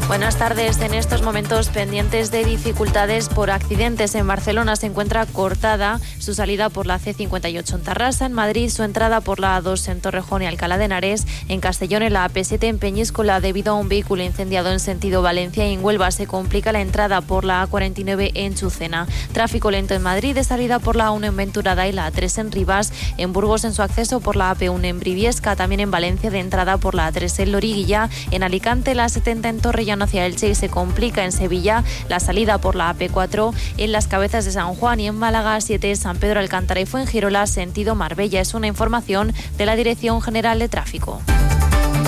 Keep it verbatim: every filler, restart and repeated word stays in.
Buenas tardes. En estos momentos pendientes de dificultades por accidentes. En Barcelona se encuentra cortada su salida por la C cincuenta y ocho en Tarrasa. En Madrid su entrada por la A dos en Torrejón y Alcalá de Henares. En Castellón en la A P siete en Peñíscola debido a un vehículo incendiado en sentido Valencia. Y en Huelva se complica la entrada por la A cuarenta y nueve en Chucena. Tráfico lento en Madrid de salida por la A uno en Venturada y la A tres en Rivas. En Burgos en su acceso por la A P uno en Briviesca. También en Valencia de entrada por la A tres en Loriguilla. En Alicante la A setenta en Torrellano hacia Elche y se complica en Sevilla la salida por la A P cuatro en Las Cabezas de San Juan. Y en Málaga siete San Pedro Alcántara y Fuengirola sentido Marbella. Es una información de la Dirección General de Tráfico.